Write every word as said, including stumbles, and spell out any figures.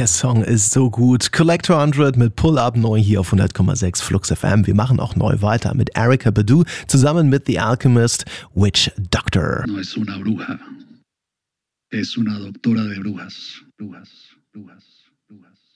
Der Song ist so gut. Collector hundert mit Pull Up neu hier auf hundert Komma sechs Flux F M. Wir machen auch neu weiter mit Erykah Badu zusammen mit The Alchemist, Witch Doctor. No es una bruja, es una doctora de brujas, brujas, brujas, brujas.